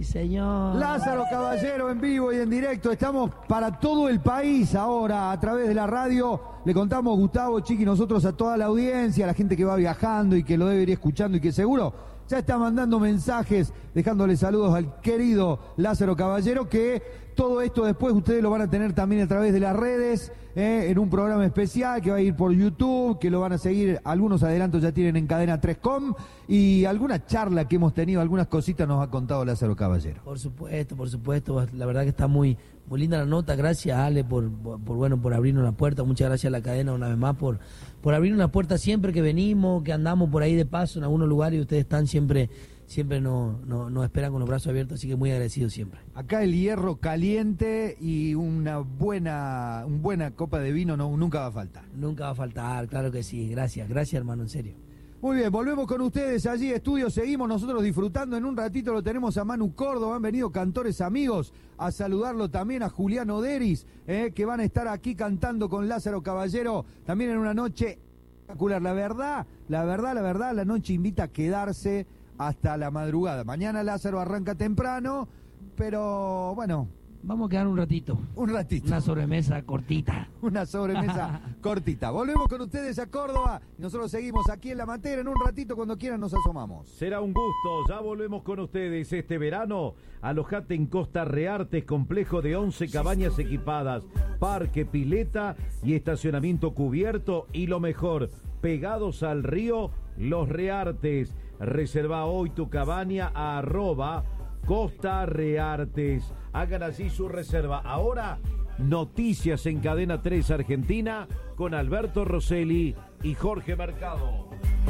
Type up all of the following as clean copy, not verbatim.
señor. Lázaro Caballero en vivo y en directo. Estamos para todo el país ahora a través de la radio. Le contamos, Gustavo, Chiqui, nosotros a toda la audiencia, a la gente que va viajando y que lo debe ir escuchando y que seguro ya está mandando mensajes, dejándole saludos al querido Lázaro Caballero, que todo esto después ustedes lo van a tener también a través de las redes, en un programa especial que va a ir por YouTube, que lo van a seguir, algunos adelantos ya tienen en Cadena 3Com, y alguna charla que hemos tenido, algunas cositas nos ha contado Lázaro Caballero. Por supuesto, la verdad que está muy linda la nota. Gracias, Ale, por abrirnos la puerta. Muchas gracias a la cadena una vez más por abrirnos la puerta siempre que venimos, que andamos por ahí de paso en algunos lugares y ustedes están siempre nos esperan con los brazos abiertos, así que muy agradecido siempre. Acá el hierro caliente y una buena copa de vino nunca va a faltar. Nunca va a faltar, claro que sí. Gracias, hermano, en serio. Muy bien, volvemos con ustedes allí, estudio, seguimos nosotros disfrutando. En un ratito lo tenemos a Manu Córdoba, han venido cantores amigos a saludarlo también, a Julián Oderis, que van a estar aquí cantando con Lázaro Caballero, también en una noche espectacular. La verdad, la noche invita a quedarse hasta la madrugada. Mañana Lázaro arranca temprano, pero bueno, vamos a quedar un ratito. Una sobremesa cortita. Una sobremesa cortita. Volvemos con ustedes a Córdoba. Nosotros seguimos aquí en La Matera. En un ratito, cuando quieran, nos asomamos. Será un gusto. Ya volvemos con ustedes este verano. Alojate en Costa Reartes, complejo de 11 cabañas equipadas, parque, pileta y estacionamiento cubierto. Y lo mejor, pegados al río, Los Reartes. Reserva hoy tu cabaña a @Costa Reartes. Hagan así su reserva. Ahora, noticias en Cadena 3 Argentina con Alberto Rosselli y Jorge Mercado.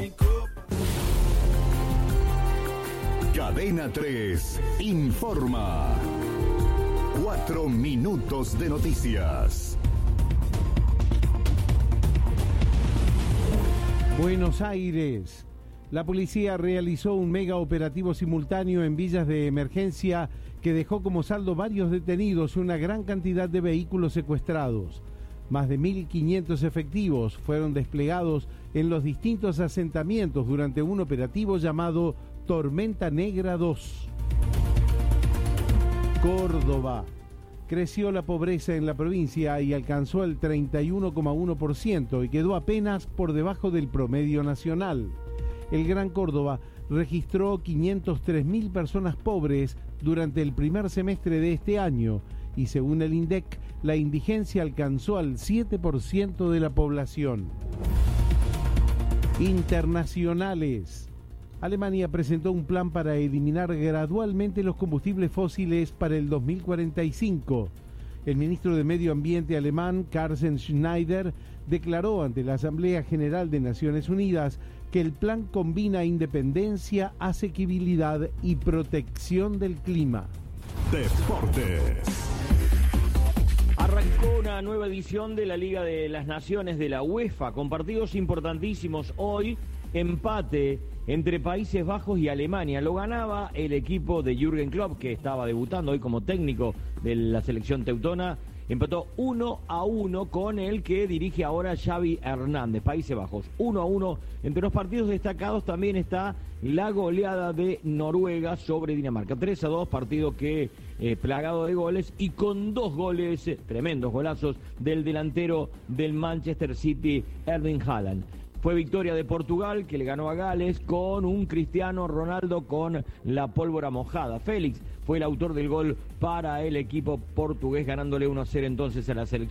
Cadena 3 informa. 4 minutos de noticias. Buenos Aires. La policía realizó un mega operativo simultáneo en villas de emergencia que dejó como saldo varios detenidos y una gran cantidad de vehículos secuestrados. Más de 1.500 efectivos fueron desplegados en los distintos asentamientos durante un operativo llamado Tormenta Negra 2. Córdoba. Creció la pobreza en la provincia y alcanzó el 31,1% y quedó apenas por debajo del promedio nacional. El Gran Córdoba registró 503.000 personas pobres durante el primer semestre de este año y según el INDEC, la indigencia alcanzó al 7% de la población. Internacionales. Alemania presentó un plan para eliminar gradualmente los combustibles fósiles para el 2045. El ministro de Medio Ambiente alemán, Carsten Schneider, declaró ante la Asamblea General de Naciones Unidas que el plan combina independencia, asequibilidad y protección del clima. Deportes. Arrancó una nueva edición de la Liga de las Naciones de la UEFA, con partidos importantísimos hoy. Empate entre Países Bajos y Alemania. Lo ganaba el equipo de Jürgen Klopp, que estaba debutando hoy como técnico de la selección teutona. Empató 1-1 con el que dirige ahora Xavi Hernández, Países Bajos. 1-1. Entre los partidos destacados también está la goleada de Noruega sobre Dinamarca. 3-2, partido que plagado de goles y con 2 goles, tremendos golazos, del delantero del Manchester City, Erling Haaland. Fue victoria de Portugal, que le ganó a Gales con un Cristiano Ronaldo con la pólvora mojada. Félix fue el autor del gol para el equipo portugués, ganándole 1-0 entonces a la selección.